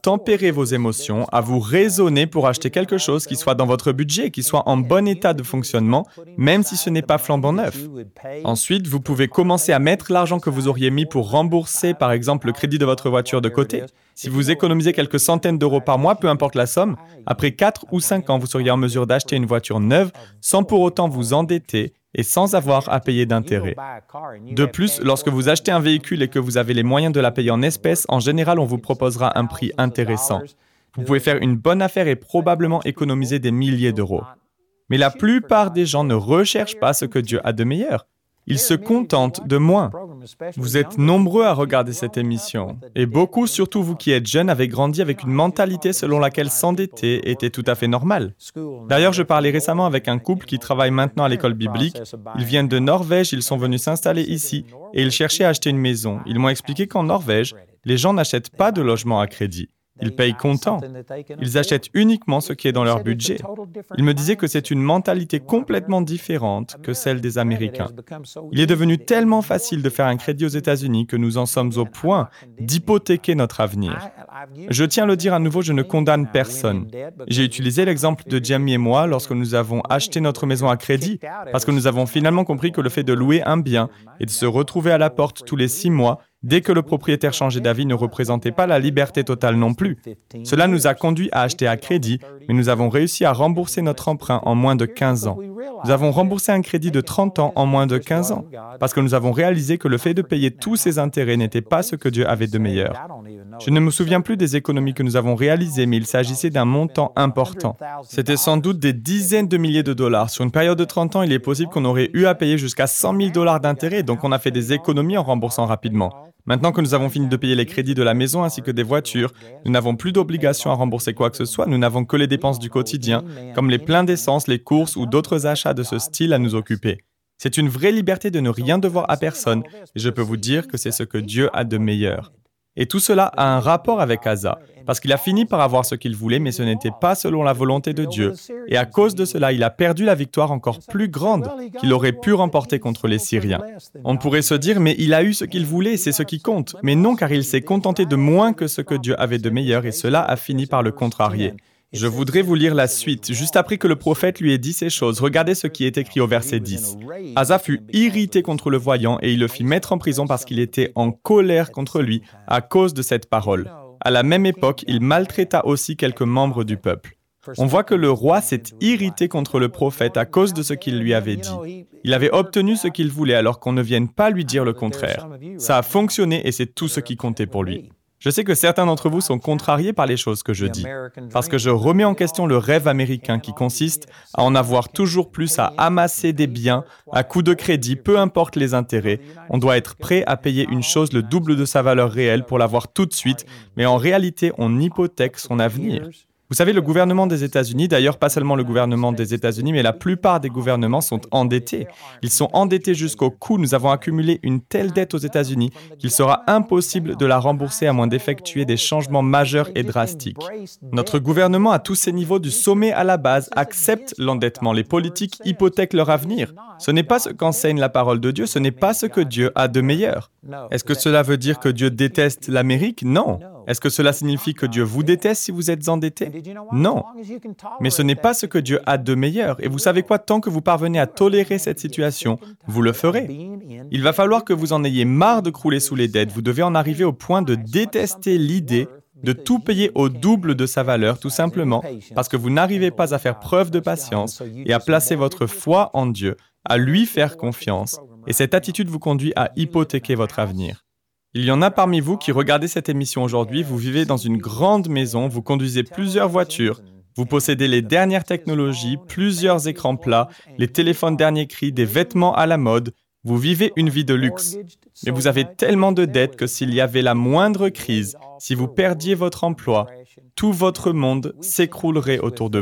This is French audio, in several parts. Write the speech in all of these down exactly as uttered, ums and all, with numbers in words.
tempérer vos émotions, à vous raisonner pour acheter quelque chose qui soit dans votre budget, qui soit en bon état de fonctionnement, même si ce n'est pas flambant neuf. Ensuite, vous pouvez commencer à mettre l'argent que vous auriez mis pour rembourser, par exemple, le crédit de votre voiture de côté. Si vous économisez quelques centaines d'euros par mois, peu importe la somme, après quatre ou cinq ans, vous seriez en mesure d'acheter une voiture neuve sans pour autant vous endetter et sans avoir à payer d'intérêt. De plus, lorsque vous achetez un véhicule et que vous avez les moyens de la payer en espèces, en général, on vous proposera un prix intéressant. Vous pouvez faire une bonne affaire et probablement économiser des milliers d'euros. Mais la plupart des gens ne recherchent pas ce que Dieu a de meilleur. Ils se contentent de moins. Vous êtes nombreux à regarder cette émission, et beaucoup, surtout vous qui êtes jeunes, avez grandi avec une mentalité selon laquelle s'endetter était tout à fait normal. D'ailleurs, je parlais récemment avec un couple qui travaille maintenant à l'école biblique. Ils viennent de Norvège, ils sont venus s'installer ici, et ils cherchaient à acheter une maison. Ils m'ont expliqué qu'en Norvège, les gens n'achètent pas de logement à crédit. Ils payent comptant. Ils achètent uniquement ce qui est dans leur budget. Ils me disaient que c'est une mentalité complètement différente que celle des Américains. Il est devenu tellement facile de faire un crédit aux États-Unis que nous en sommes au point d'hypothéquer notre avenir. Je tiens à le dire à nouveau, je ne condamne personne. J'ai utilisé l'exemple de Jamie et moi lorsque nous avons acheté notre maison à crédit, parce que nous avons finalement compris que le fait de louer un bien et de se retrouver à la porte tous les six mois, dès que le propriétaire changeait d'avis, ne représentait pas la liberté totale non plus. Cela nous a conduit à acheter à crédit, mais nous avons réussi à rembourser notre emprunt en moins de quinze ans. Nous avons remboursé un crédit de trente ans en moins de quinze ans, parce que nous avons réalisé que le fait de payer tous ces intérêts n'était pas ce que Dieu avait de meilleur. Je ne me souviens plus des économies que nous avons réalisées, mais il s'agissait d'un montant important. C'était sans doute des dizaines de milliers de dollars. Sur une période de trente ans, il est possible qu'on aurait eu à payer jusqu'à cent mille dollars d'intérêts, donc on a fait des économies en remboursant rapidement. Maintenant que nous avons fini de payer les crédits de la maison ainsi que des voitures, nous n'avons plus d'obligation à rembourser quoi que ce soit, nous n'avons que les dépenses du quotidien, comme les pleins d'essence, les courses ou d'autres achats de ce style à nous occuper. C'est une vraie liberté de ne rien devoir à personne, et je peux vous dire que c'est ce que Dieu a de meilleur. Et tout cela a un rapport avec Asa, parce qu'il a fini par avoir ce qu'il voulait, mais ce n'était pas selon la volonté de Dieu. Et à cause de cela, il a perdu la victoire encore plus grande qu'il aurait pu remporter contre les Syriens. On pourrait se dire, mais il a eu ce qu'il voulait, c'est ce qui compte. Mais non, car il s'est contenté de moins que ce que Dieu avait de meilleur, et cela a fini par le contrarier. Je voudrais vous lire la suite. Juste après que le prophète lui ait dit ces choses, regardez ce qui est écrit au verset dix. Asa fut irrité contre le voyant et il le fit mettre en prison parce qu'il était en colère contre lui à cause de cette parole. À la même époque, il maltraita aussi quelques membres du peuple. On voit que le roi s'est irrité contre le prophète à cause de ce qu'il lui avait dit. Il avait obtenu ce qu'il voulait alors qu'on ne vienne pas lui dire le contraire. Ça a fonctionné et c'est tout ce qui comptait pour lui. Je sais que certains d'entre vous sont contrariés par les choses que je dis, parce que je remets en question le rêve américain qui consiste à en avoir toujours plus, à amasser des biens à coût de crédit, peu importe les intérêts. On doit être prêt à payer une chose le double de sa valeur réelle pour l'avoir tout de suite, mais en réalité, on hypothèque son avenir. Vous savez, le gouvernement des États-Unis, d'ailleurs pas seulement le gouvernement des États-Unis, mais la plupart des gouvernements sont endettés. Ils sont endettés jusqu'au cou. Nous avons accumulé une telle dette aux États-Unis qu'il sera impossible de la rembourser à moins d'effectuer des changements majeurs et drastiques. Notre gouvernement, à tous ses niveaux, du sommet à la base, accepte l'endettement. Les politiques hypothèquent leur avenir. Ce n'est pas ce qu'enseigne la parole de Dieu, ce n'est pas ce que Dieu a de meilleur. Est-ce que cela veut dire que Dieu déteste l'Amérique? Non. Est-ce que cela signifie que Dieu vous déteste si vous êtes endetté? Non. Mais ce n'est pas ce que Dieu a de meilleur. Et vous savez quoi? Tant que vous parvenez à tolérer cette situation, vous le ferez. Il va falloir que vous en ayez marre de crouler sous les dettes. Vous devez en arriver au point de détester l'idée de tout payer au double de sa valeur, tout simplement parce que vous n'arrivez pas à faire preuve de patience et à placer votre foi en Dieu, à lui faire confiance. Et cette attitude vous conduit à hypothéquer votre avenir. Il y en a parmi vous qui regardez cette émission aujourd'hui, vous vivez dans une grande maison, vous conduisez plusieurs voitures, vous possédez les dernières technologies, plusieurs écrans plats, les téléphones dernier cri, des vêtements à la mode, vous vivez une vie de luxe. Mais vous avez tellement de dettes que s'il y avait la moindre crise, si vous perdiez votre emploi, tout votre monde s'écroulerait autour de vous.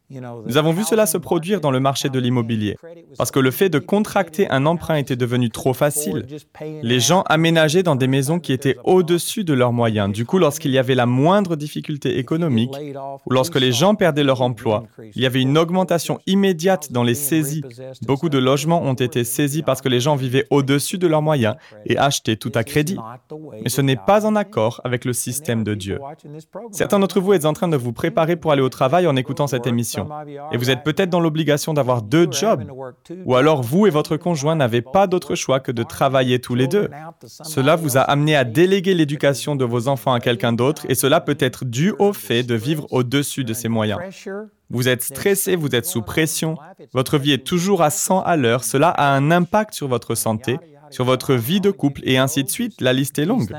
Nous avons vu cela se produire dans le marché de l'immobilier, parce que le fait de contracter un emprunt était devenu trop facile. Les gens aménageaient dans des maisons qui étaient au-dessus de leurs moyens. Du coup, lorsqu'il y avait la moindre difficulté économique, ou lorsque les gens perdaient leur emploi, il y avait une augmentation immédiate dans les saisies. Beaucoup de logements ont été saisis parce que les gens vivaient au-dessus de leurs moyens et achetaient tout à crédit. Mais ce n'est pas en accord avec le système de Dieu. Certains d'entre vous êtes en train de vous préparer pour aller au travail en écoutant cette émission. Et vous êtes peut-être dans l'obligation d'avoir deux jobs. Ou alors vous et votre conjoint n'avez pas d'autre choix que de travailler tous les deux. Cela vous a amené à déléguer l'éducation de vos enfants à quelqu'un d'autre et cela peut être dû au fait de vivre au-dessus de ses moyens. Vous êtes stressé, vous êtes sous pression, votre vie est toujours à cent à l'heure, cela a un impact sur votre santé, sur votre vie de couple et ainsi de suite, la liste est longue.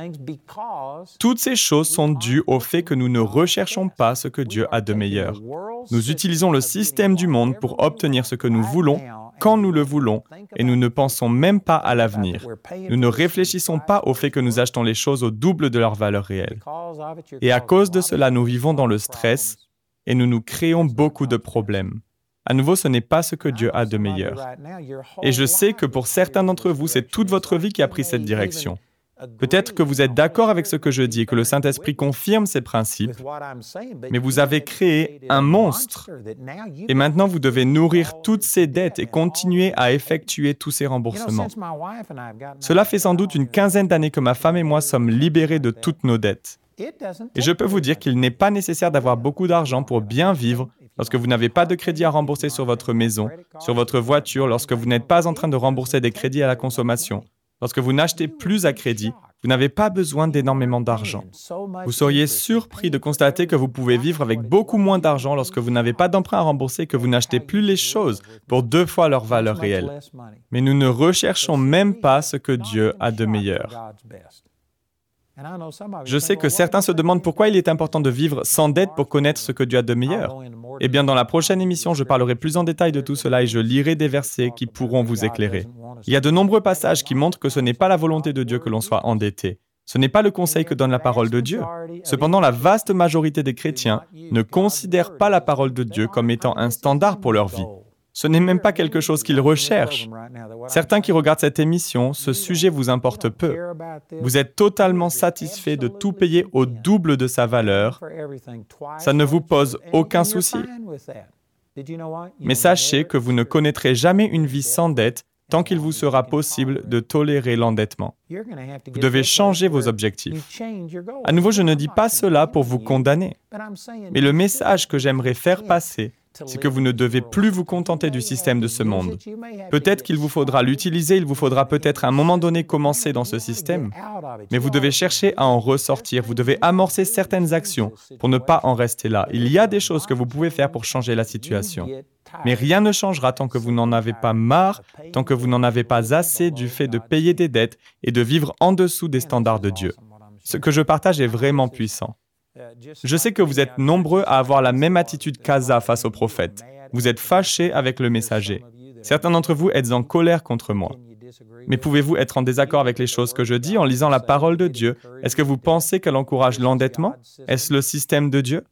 Toutes ces choses sont dues au fait que nous ne recherchons pas ce que Dieu a de meilleur. Nous utilisons le système du monde pour obtenir ce que nous voulons, quand nous le voulons, et nous ne pensons même pas à l'avenir. Nous ne réfléchissons pas au fait que nous achetons les choses au double de leur valeur réelle. Et à cause de cela, nous vivons dans le stress et nous nous créons beaucoup de problèmes. À nouveau, ce n'est pas ce que Dieu a de meilleur. Et je sais que pour certains d'entre vous, c'est toute votre vie qui a pris cette direction. Peut-être que vous êtes d'accord avec ce que je dis et que le Saint-Esprit confirme ces principes, mais vous avez créé un monstre. Et maintenant, vous devez nourrir toutes ces dettes et continuer à effectuer tous ces remboursements. Cela fait sans doute une quinzaine d'années que ma femme et moi sommes libérés de toutes nos dettes. Et je peux vous dire qu'il n'est pas nécessaire d'avoir beaucoup d'argent pour bien vivre lorsque vous n'avez pas de crédit à rembourser sur votre maison, sur votre voiture, lorsque vous n'êtes pas en train de rembourser des crédits à la consommation. Lorsque vous n'achetez plus à crédit, vous n'avez pas besoin d'énormément d'argent. Vous seriez surpris de constater que vous pouvez vivre avec beaucoup moins d'argent lorsque vous n'avez pas d'emprunt à rembourser et que vous n'achetez plus les choses pour deux fois leur valeur réelle. Mais nous ne recherchons même pas ce que Dieu a de meilleur. Je sais que certains se demandent pourquoi il est important de vivre sans dette pour connaître ce que Dieu a de meilleur. Eh bien, dans la prochaine émission, je parlerai plus en détail de tout cela et je lirai des versets qui pourront vous éclairer. Il y a de nombreux passages qui montrent que ce n'est pas la volonté de Dieu que l'on soit endetté. Ce n'est pas le conseil que donne la parole de Dieu. Cependant, la vaste majorité des chrétiens ne considèrent pas la parole de Dieu comme étant un standard pour leur vie. Ce n'est même pas quelque chose qu'ils recherchent. Certains qui regardent cette émission, ce sujet vous importe peu. Vous êtes totalement satisfait de tout payer au double de sa valeur. Ça ne vous pose aucun souci. Mais sachez que vous ne connaîtrez jamais une vie sans dette tant qu'il vous sera possible de tolérer l'endettement. Vous devez changer vos objectifs. À nouveau, je ne dis pas cela pour vous condamner. Mais le message que j'aimerais faire passer, c'est que vous ne devez plus vous contenter du système de ce monde. Peut-être qu'il vous faudra l'utiliser, il vous faudra peut-être à un moment donné commencer dans ce système, mais vous devez chercher à en ressortir, vous devez amorcer certaines actions pour ne pas en rester là. Il y a des choses que vous pouvez faire pour changer la situation. Mais rien ne changera tant que vous n'en avez pas marre, tant que vous n'en avez pas assez du fait de payer des dettes et de vivre en dessous des standards de Dieu. Ce que je partage est vraiment puissant. Je sais que vous êtes nombreux à avoir la même attitude qu'Asa face au prophète. Vous êtes fâchés avec le messager. Certains d'entre vous êtes en colère contre moi. Mais pouvez-vous être en désaccord avec les choses que je dis en lisant la parole de Dieu? Est-ce que vous pensez qu'elle encourage l'endettement? Est-ce le système de Dieu?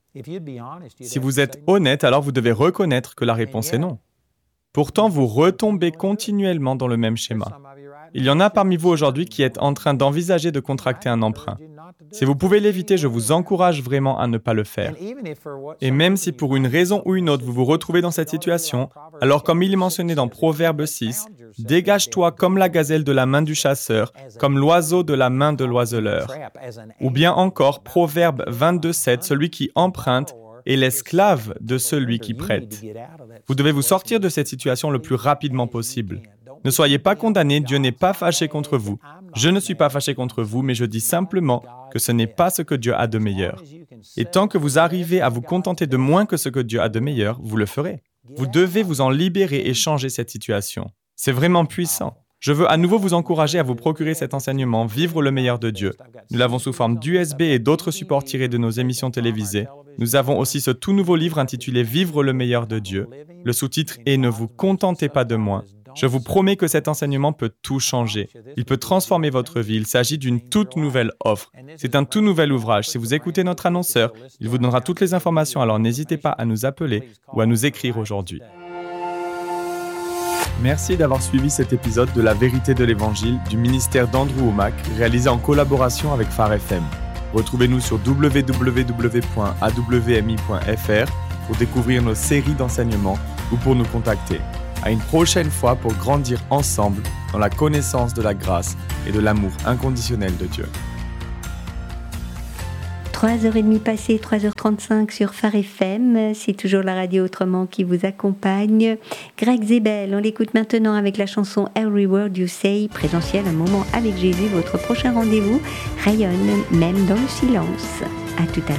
Si vous êtes honnête, alors vous devez reconnaître que la réponse est non. Pourtant, vous retombez continuellement dans le même schéma. Il y en a parmi vous aujourd'hui qui êtes en train d'envisager de contracter un emprunt. Si vous pouvez l'éviter, je vous encourage vraiment à ne pas le faire. Et même si pour une raison ou une autre vous vous retrouvez dans cette situation, alors comme il est mentionné dans Proverbe six, « Dégage-toi comme la gazelle de la main du chasseur, comme l'oiseau de la main de l'oiseleur. » Ou bien encore Proverbe vingt-deux sept, « Celui qui emprunte est l'esclave de celui qui prête. » Vous devez vous sortir de cette situation le plus rapidement possible. Ne soyez pas condamnés, Dieu n'est pas fâché contre vous. Je ne suis pas fâché contre vous, mais je dis simplement que ce n'est pas ce que Dieu a de meilleur. Et tant que vous arrivez à vous contenter de moins que ce que Dieu a de meilleur, vous le ferez. Vous devez vous en libérer et changer cette situation. C'est vraiment puissant. Je veux à nouveau vous encourager à vous procurer cet enseignement « Vivre le meilleur de Dieu ». Nous l'avons sous forme d'U S B et d'autres supports tirés de nos émissions télévisées. Nous avons aussi ce tout nouveau livre intitulé « Vivre le meilleur de Dieu ». Le sous-titre est « Ne vous contentez pas de moins ». Je vous promets que cet enseignement peut tout changer. Il peut transformer votre vie. Il s'agit d'une toute nouvelle offre. C'est un tout nouvel ouvrage. Si vous écoutez notre annonceur, il vous donnera toutes les informations, alors n'hésitez pas à nous appeler ou à nous écrire aujourd'hui. Merci d'avoir suivi cet épisode de La Vérité de l'Évangile du ministère d'Andrew Wommack, réalisé en collaboration avec Phare F M. Retrouvez-nous sur w w w point a w m i point f r pour découvrir nos séries d'enseignements ou pour nous contacter. À une prochaine fois pour grandir ensemble dans la connaissance de la grâce et de l'amour inconditionnel de Dieu. trois heures trente passées, trois heures trente-cinq sur Phare F M, c'est toujours la radio autrement qui vous accompagne. Greg Zebel, on l'écoute maintenant avec la chanson Every Word You Say, présentiel, un moment avec Jésus. Votre prochain rendez-vous rayonne même dans le silence. À tout à l'heure.